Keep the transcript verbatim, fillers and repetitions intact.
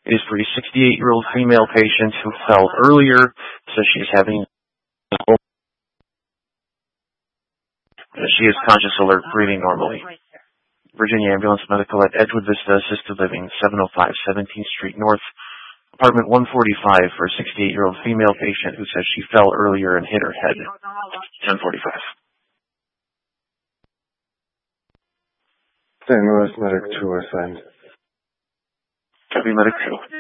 It is for a sixty-eight-year-old female patient who fell earlier, so she is having... She is conscious, alert, breathing normally. Virginia Ambulance Medical at Edgewood Vista Assisted Living, seven oh five seventeenth Street North, apartment one forty-five, for a sixty-eight-year-old female patient who says she fell earlier and hit her head. ten forty-five. Saint Louis Medic two assigned. Copy, Medic two.